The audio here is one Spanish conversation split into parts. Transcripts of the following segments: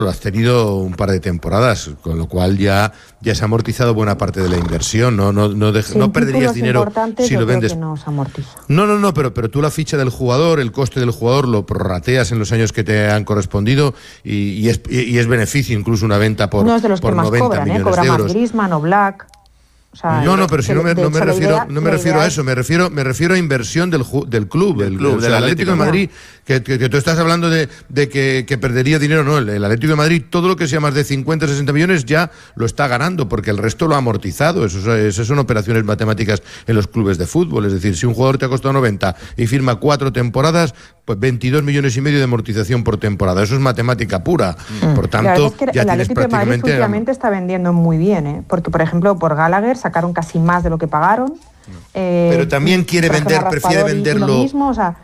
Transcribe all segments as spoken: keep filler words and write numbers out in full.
Lo has tenido un par de temporadas, con lo cual ya, ya se ha amortizado buena parte de la inversión. No, no, no, de, no perderías dinero si lo vendes. No, se amortiza. no, no, no, pero, pero tú la ficha del jugador, el coste del jugador, lo prorrateas en los años que te han correspondido y, y, es, y es beneficio incluso una venta por, no es de los por que más noventa cobran, millones ¿eh? Cobra de euros. Más Griezmann o Black. O sea, no, no, pero si no me, no me refiero, idea, no me refiero a eso, me refiero, me refiero a inversión del, del club, del, club, del o sea, Atlético de Madrid, que, que, que tú estás hablando de, de que, que perdería dinero, no, el, el Atlético de Madrid, todo lo que sea más de cincuenta, sesenta millones ya lo está ganando, porque el resto lo ha amortizado, eso, esas son operaciones matemáticas en los clubes de fútbol, es decir, si un jugador te ha costado noventa y firma cuatro temporadas, pues veintidós millones y medio de amortización por temporada, eso es matemática pura, mm. por tanto, es que ya el tienes Atlético de Madrid últimamente está vendiendo muy bien, ¿eh? Porque, por ejemplo, por Gallagher sacaron casi más de lo que pagaron. Eh, pero también quiere vender, prefiere venderlo. Lo mismo, o sea,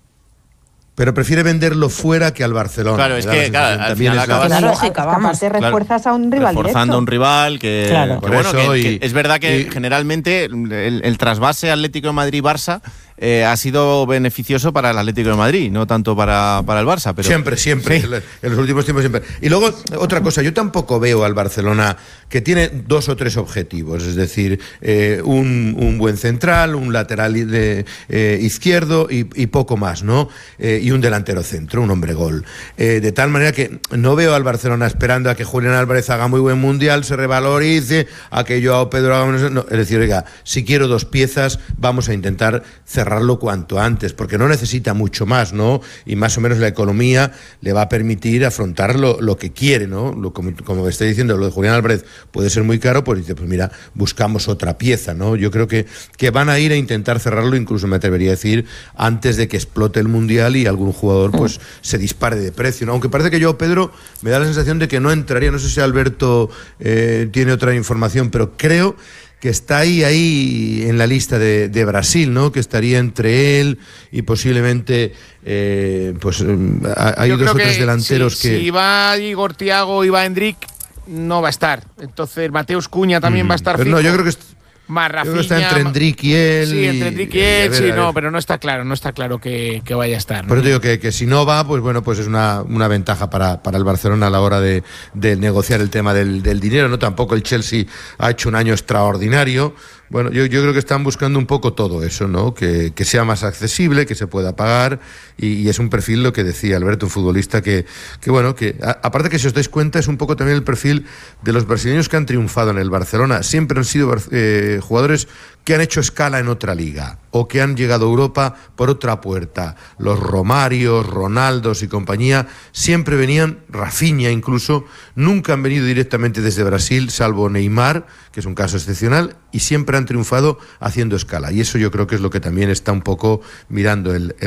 pero prefiere venderlo fuera que al Barcelona. Claro, es que claro, al final acabas, claro, lógica, vamos, aparte refuerzas claro, a un rival reforzando directo. a un rival que, claro. que bueno, que, y, que es verdad que y, generalmente el, el trasvase Atlético de Madrid-Barça Eh, ha sido beneficioso para el Atlético de Madrid, no tanto para, para el Barça. Pero siempre, siempre, sí. En los últimos tiempos siempre. Y luego, otra cosa, yo tampoco veo al Barcelona que tiene dos o tres objetivos, es decir, eh, un, un buen central, un lateral de, eh, izquierdo y, y poco más, ¿no? Eh, y un delantero centro, un hombre gol. Eh, de tal manera que no veo al Barcelona esperando a que Julián Álvarez haga muy buen mundial, se revalorice, a que Joao Pedro haga... No, es decir, oiga, si quiero dos piezas, vamos a intentar cerrar cuanto antes, porque no necesita mucho más, ¿no? Y más o menos la economía le va a permitir afrontar lo, lo que quiere, ¿no? Lo, como, como estoy diciendo, lo de Julián Álvarez puede ser muy caro, pues dice, pues mira, buscamos otra pieza, ¿no? Yo creo que, que van a ir a intentar cerrarlo, incluso me atrevería a decir, antes de que explote el Mundial y algún jugador, pues, mm. se dispare de precio, ¿no? Aunque parece que yo, Pedro, me da la sensación de que no entraría, no sé si Alberto eh, tiene otra información, pero creo que está ahí, ahí en la lista de, de Brasil, ¿no? Que estaría entre él y posiblemente, eh, pues hay Yo dos o tres que delanteros si, que... Si va Igor Thiago y va Endrick, no va a estar. Entonces Mateus Cuña también mm, va a estar pero fijo. No, yo creo que... Más Rafinha, Creo que está entre Endrick y él. Sí, entre Endrick y él, y, ver, sí, no, pero no está claro, no está claro que, que vaya a estar, ¿no? Por eso digo que, que si no va, pues bueno, pues es una, una ventaja para, para el Barcelona a la hora de, de negociar el tema del, del dinero, ¿no? Tampoco el Chelsea ha hecho un año extraordinario. Bueno, yo, yo creo que están buscando un poco todo eso, ¿no? Que, que sea más accesible, que se pueda pagar, y, y es un perfil, lo que decía Alberto, un futbolista que, que bueno, que a, aparte que si os dais cuenta es un poco también el perfil de los brasileños que han triunfado en el Barcelona. Siempre han sido eh, jugadores que han hecho escala en otra liga o que han llegado a Europa por otra puerta. Los Romarios, Ronaldos y compañía siempre venían, Rafinha incluso, nunca han venido directamente desde Brasil, salvo Neymar, que es un caso excepcional, y siempre han triunfado haciendo escala. Y eso yo creo que es lo que también está un poco mirando el, el